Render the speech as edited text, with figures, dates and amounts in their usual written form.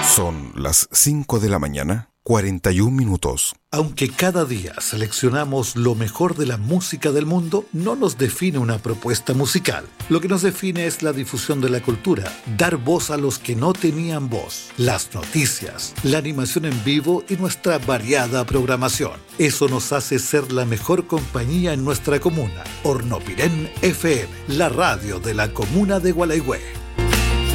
Son las 5 de la mañana, 41 minutos. Aunque cada día seleccionamos lo mejor de la música del mundo, no nos define una propuesta musical. Lo que nos define es la difusión de la cultura, dar voz a los que no tenían voz, las noticias, la animación en vivo y nuestra variada programación. Eso nos hace ser la mejor compañía en nuestra comuna. Hornopirén FM, la radio de la comuna de Gualeguay.